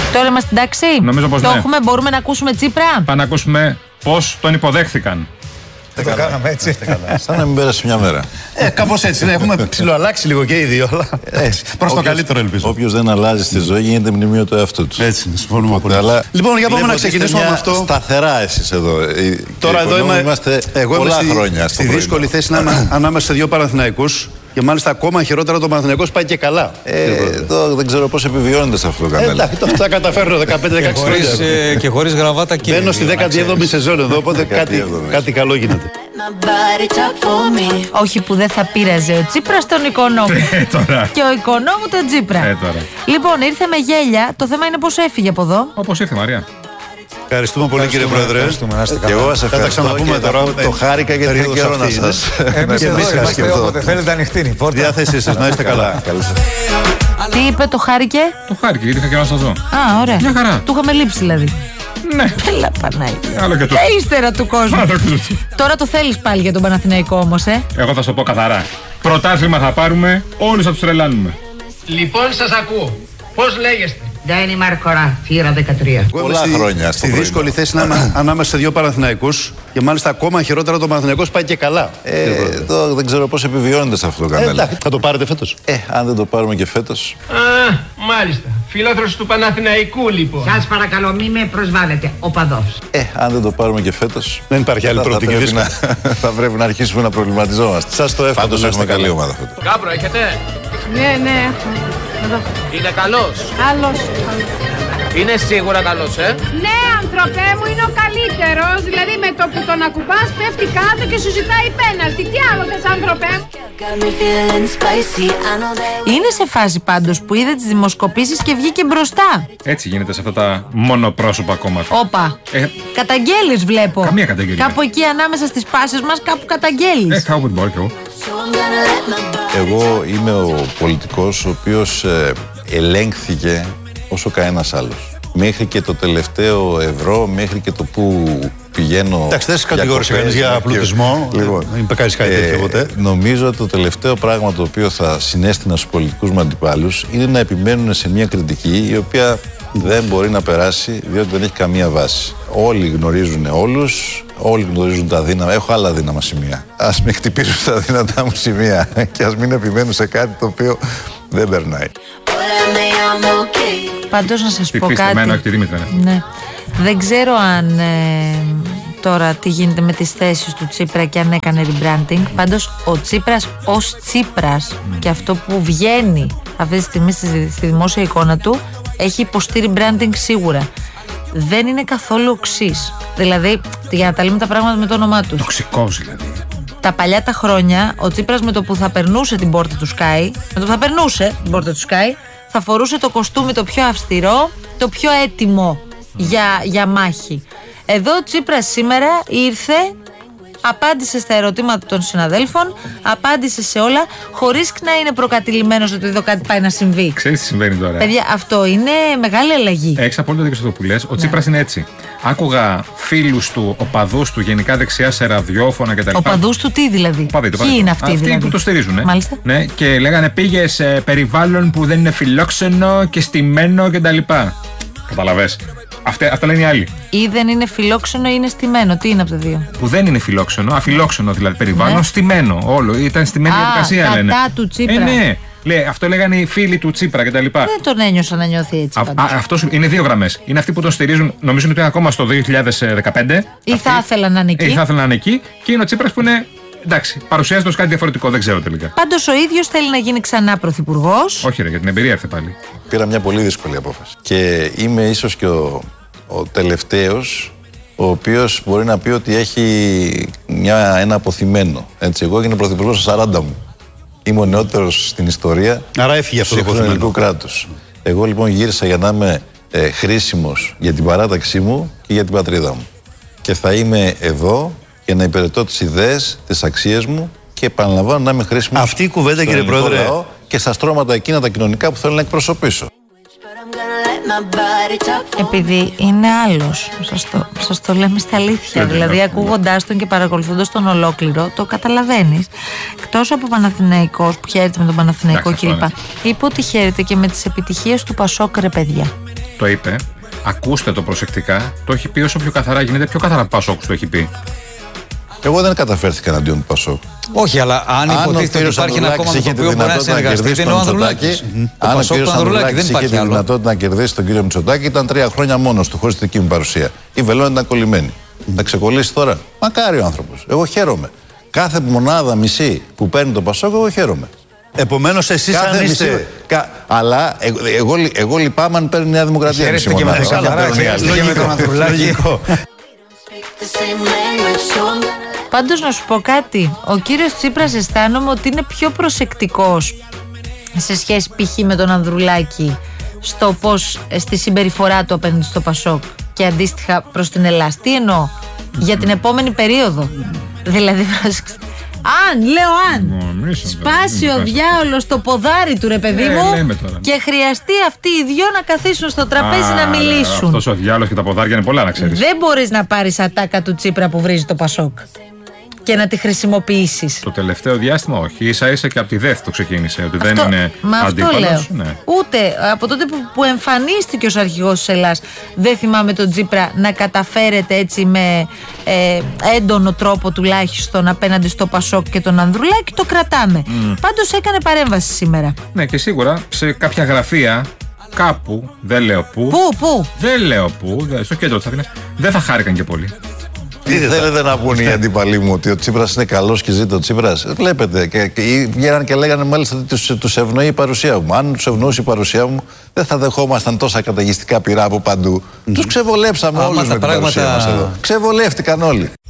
Τώρα είμαστε εντάξει. Νομίζω πως το ναι. έχουμε, μπορούμε να ακούσουμε Τσίπρα. Πάμε να ακούσουμε πώς τον υποδέχθηκαν. Δεν το κάναμε έτσι. Σαν να μην πέρασε μια μέρα. Κάπως έτσι. Έχουμε ψιλοαλλάξει λίγο και οι δύο. Προς το καλύτερο ελπίζω. Όποιος δεν αλλάζει στη ζωή γίνεται μνημείο του εαυτού του. Έτσι, συμφωνούμε πολύ. Λοιπόν, για πάμε να ξεκινήσουμε με αυτό. Σταθερά εσείς εδώ. Τώρα εδώ είμαστε πολλά χρόνια στη δύσκολη θέση να είμαι ανάμεσα σε δύο Παναθηναϊκούς. Και μάλιστα ακόμα χειρότερα το Παναθηναϊκός πάει και καλά. Δεν ξέρω πώς επιβιώνετε σε αυτό το κανάλι. Εντάξει, θα καταφέρω 15-16 χρόνια. Και χωρίς γραβάτα και. Μπαίνω στη 17η σεζόν εδώ, οπότε κάτι καλό γίνεται. Όχι που δεν θα πείραζε ο Τσίπρας τον οικονόμο. Και ο οικονόμου τον Τσίπρα. Λοιπόν, ήρθε με γέλια. Το θέμα είναι πώς έφυγε από εδώ. Όπως ήρθε, Μαρία. Ευχαριστούμε πολύ, κύριε Πρόεδρε. Και εγώ σας ευχαριστώ. Το χάρηκα γιατί είναι καιρό να σας. Εμείς εδώ είμαστε, όποτε θέλετε ανοιχτή είναι η πόρτα. Διάθεσή σας, να είστε καλά. Τι είπε, το χάρηκε? Το χάρηκε γιατί είχα καιρό να σας δω. Α, ωραία. Μια χαρά. Του είχαμε λείψει δηλαδή. Ναι. Έλα Πανάγια. Άλλο και το. Ύστερα του κόσμου. Τώρα το θέλεις πάλι για τον Παναθηναϊκό όμως, Εγώ θα σου το πω καθαρά. Πρωτάθλημα θα πάρουμε, όλους θα τους τρελάνουμε. Λοιπόν, σας ακούω. Πώς λέγεστε? Ντάινι Μαρκορά, θύρα 13. Πολλά χρόνια στη δύσκολη θέση να είμαι ανάμεσα σε δύο Παναθηναϊκούς. Και μάλιστα ακόμα χειρότερα το Παναθηναϊκός πάει και καλά. Δεν ξέρω πώς επιβιώνετε σε αυτό το κανάλι. Θα το πάρετε φέτος. Αν δεν το πάρουμε και φέτος. Μάλιστα. Φιλόθρος του Παναθηναϊκού, λοιπόν. Σας παρακαλώ, μη με προσβάλλετε. Οπαδός. Αν δεν το πάρουμε και φέτος. Δεν υπάρχει άλλη προοπτική. Θα πρέπει να αρχίσουμε να προβληματιζόμαστε. Σας το εύχομαι. Πάντως έχουμε καλή ομάδα φέτος. Κάπρο έχετε? Ναι. Είναι καλός. Άλλος. Είναι σίγουρα καλός, Ναι, ανθρωπέ μου, είναι ο καλύτερος. Δηλαδή με το που τον ακουμπάς πέφτει κάτω και σου ζητάει πέναλτι. Τι άλλο θες, ανθρωπέ μου? Είναι σε φάση πάντως που είδε τις δημοσκοπήσεις και βγήκε μπροστά. Έτσι γίνεται σε αυτά τα μονοπρόσωπα κόμματα. Όπα. Καταγγέλεις βλέπω. Καμία καταγγελία. Κάπου εκεί ανάμεσα στις πάσες μας κάπου καταγγέλεις. Κάπου την μπορώ κι εγώ. Εγώ είμαι ο πολιτικός ο οποίος ελέγχθηκε όσο κανένας άλλος. Μέχρι και το τελευταίο ευρώ, μέχρι και το που πηγαίνω. Εντάξει, δεν κατηγόρησε κανείς για πλουτισμό. Λοιπόν, δεν είπε κάτι τέτοιο ποτέ. Νομίζω ότι το τελευταίο πράγμα το οποίο θα συνέστηνα στους πολιτικούς μου αντιπάλους είναι να επιμένουν σε μια κριτική η οποία δεν μπορεί να περάσει διότι δεν έχει καμία βάση. Όλοι γνωρίζουν όλους, όλοι γνωρίζουν τα δύναμα. Έχω άλλα δύναμα σημεία. Ας με χτυπήσουν στα δυνατά μου σημεία και ας μην επιμένουν σε κάτι το οποίο δεν περνάει. Πάντως να σας πω κάτι. Ναι. Δεν ξέρω αν τώρα τι γίνεται με τις θέσεις του Τσίπρα και αν έκανε rebranding. Πάντως ο Τσίπρας ως Τσίπρας και αυτό που βγαίνει αυτή τη στιγμή στη δημόσια εικόνα του έχει υποστεί rebranding σίγουρα. Δεν είναι καθόλου οξύς. Δηλαδή, για να τα λέμε τα πράγματα με το όνομά τους. Τοξικός δηλαδή. Τα παλιά τα χρόνια, ο Τσίπρας με το που θα περνούσε την πόρτα του Sky, θα φορούσε το κοστούμι το πιο αυστηρό, το πιο έτοιμο για μάχη. Εδώ ο Τσίπρας σήμερα ήρθε, απάντησε στα ερωτήματα των συναδέλφων, απάντησε σε όλα, χωρίς να είναι προκατηλημένος ότι εδώ κάτι πάει να συμβεί. Ξέρεις τι συμβαίνει τώρα? Παιδιά, αυτό είναι μεγάλη αλλαγή. Έχεις απόλυτο δίκιο σε αυτό που λες. Ο Τσίπρας είναι έτσι. Άκουγα φίλους του, οπαδούς του, γενικά δεξιά σε ραδιόφωνα κτλ. Οπαδούς του τι δηλαδή? Ποιοι είναι αυτοί δηλαδή? Αυτοί που το στηρίζουν. Μάλιστα. Ναι, και λέγανε πήγε σε περιβάλλον που δεν είναι φιλόξενο και στημένο κτλ. Καταλαβες. Αυτά λένε οι άλλοι. Ή δεν είναι φιλόξενο ή είναι στημένο. Τι είναι από τα δύο? Που δεν είναι φιλόξενο, αφιλόξενο δηλαδή περιβάλλον, ναι. Στημένο. Όλο. Ήταν στημένη διαδικασία, κατά λένε. Κατά του Τσίπρα. Ναι. Λέει, αυτό λέγανε οι φίλοι του Τσίπρα κτλ. Δεν τον ένιωσα να νιώθει έτσι. Αυτό είναι δύο γραμμές. Είναι αυτοί που τον στηρίζουν, νομίζουν ότι είναι ακόμα στο 2015. Ή θα ήθελαν να είναι εκεί. Και είναι ο Τσίπρας που είναι. Εντάξει, παρουσιάζεται ως κάτι διαφορετικό, δεν ξέρω τελικά. Πάντως ο ίδιος θέλει να γίνει ξανά πρωθυπουργός. Όχι, για την εμπειρία έρθε πάλι. Πήρα μια πολύ δύσκολη απόφαση. Και είμαι ίσως και ο τελευταίος ο οποίος μπορεί να πει ότι έχει ένα αποθυμένο. Έτσι, εγώ έγινα πρωθυπουργός στα 40 μου. Είμαι ο νεότερος στην ιστορία. Άρα έφυγε αυτό το αποθυμένο κράτους. Εγώ λοιπόν γύρισα για να είμαι χρήσιμος για την παράταξή μου και για την πατρίδα μου. Και θα είμαι εδώ για να υπηρετώ τις ιδέες, τις αξίες μου και επαναλαμβάνω να είμαι χρήσιμος. Αυτή η κουβέντα, κύριε Πρόεδρε, και στα στρώματα εκείνα τα κοινωνικά που θέλω να εκπροσωπήσω. Επειδή είναι άλλος, σας το λέμε στα αλήθεια. Δηλαδή, ακούγοντάς τον και παρακολουθώντας τον ολόκληρο, το καταλαβαίνεις. Εκτός από Παναθηναϊκός, που χαίρεται με τον Παναθηναϊκό κλπ. Είπε ότι χαίρεται και με τις επιτυχίες του Πασόκ, ρε παιδιά. το είπε. Ακούστε το προσεκτικά. Το έχει πει όσο πιο καθαρά γίνεται, πιο καθαρά Πασόκους το έχει πει. Εγώ δεν καταφέρθηκα εναντίον του Πασόκ. Όχι, αλλά αν υποτίθεται ότι υπάρχει ένα κόμμα με το οποίο μπορεί να συνεργαστεί, είναι ο Ανδρουλάκης. Αν ο κ. Ανδρουλάκης είχε τη δυνατότητα να κερδίσει τον κύριο Μητσοτάκη, ήταν 3 χρόνια μόνος του, χωρίς τη δική μου παρουσία. Η βελόνη ήταν κολλημένη. Θα ξεκολλήσει τώρα. Μακάρι ο άνθρωπος. Εγώ χαίρομαι. Κάθε μονάδα μισή που παίρνει το Πασόκ, εγώ χαίρομαι. Επομένως, εσείς αν είστε. Αλλά εγώ λυπάμαι αν παίρνει η Νέα Δημοκρατία. Χαίρεστε και με τον Σαμαράκη και με τον Ανδρουλάκη. Πάντως να σου πω κάτι, ο κύριος Τσίπρας αισθάνομαι ότι είναι πιο προσεκτικός σε σχέση π.χ. με τον Ανδρουλάκη στο πώς, στη συμπεριφορά του απέναντι στο Πασόκ και αντίστοιχα προς την Ελλάδα. Τι εννοώ, για την επόμενη περίοδο. Δηλαδή, αν σπάσει ο διάολος το ποδάρι του, ρε παιδί μου, και χρειαστεί αυτοί οι δυο να καθίσουν στο τραπέζι να μιλήσουν. Αυτός ο διάολος και τα ποδάρια είναι πολλά, να ξέρεις. Δεν μπορείς να πάρεις ατάκα του Τσίπρα που βρίζει το Πασόκ και να τη χρησιμοποιήσεις. Το τελευταίο διάστημα όχι. Ίσα-ίσα και από τη ΔΕΘ το ξεκίνησε. Ότι δεν είναι αντίπαλος. Ναι. Ούτε από τότε που εμφανίστηκε ως αρχηγός της Ελλάδας, δεν θυμάμαι τον Τσίπρα να καταφέρεται έτσι με έντονο τρόπο τουλάχιστον απέναντι στο Πασόκ και τον Ανδρουλάκη. Το κρατάμε. Πάντως έκανε παρέμβαση σήμερα. Ναι, και σίγουρα σε κάποια γραφεία. Κάπου, δεν λέω πού. Πού? Δεν λέω πού, στο κέντρο της Αθήνας. Δεν θα χάρηκαν και πολύ. Τι θέλετε να πούνε οι αντίπαλοι μου, ότι ο Τσίπρας είναι καλός και ζήτω ο Τσίπρας? Βλέπετε, και βγαίναν και λέγανε μάλιστα ότι τους ευνοεί η παρουσία μου. Αν τους ευνοούσε η παρουσία μου, δεν θα δεχόμασταν τόσα καταιγιστικά πυρά από παντού. Τους ξεβολέψαμε όλους με την παρουσία μας εδώ. Ξεβολεύτηκαν όλοι.